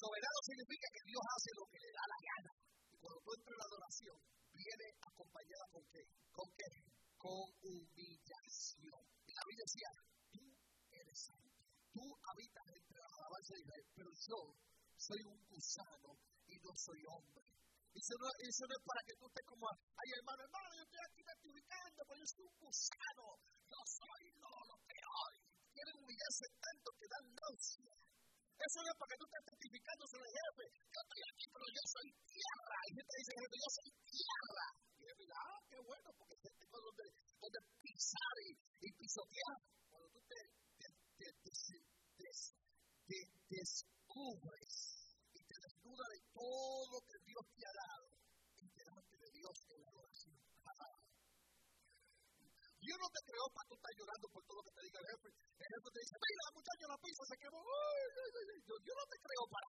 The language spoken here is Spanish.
Soberano significa que Dios hace lo que le da la gana. Y cuando tú entras en la adoración, viene acompañada con ¿qué? ¿Con qué? Con humillación. Y la Biblia decía, tú eres santo. Tú habitas entre la alabanza de Israel, pero yo soy un gusano y no soy hombre. Eso no es para que tú estés como, ay hermano, yo estoy aquí testificando, pero yo soy un gusano. Yo soy lo peor. Quieren humillarse tanto que dan náusea. Eso no es para que tú estés testificando sobre el jefe. Yo estoy aquí, pero yo soy tierra. Y gente dice, jefe, yo soy tierra. Y el jefe dice, qué bueno, porque tengo donde pisar y pisotear. Cuando tú te descubres y te desnudas de todo que Dios te ha dado, y delante de Dios en la oración. Dios no te creó para tú estar llorando por todo lo que te diga el jefe. El jefe te dice, mira muchacho, la pizza se quemó. Dios no te creó para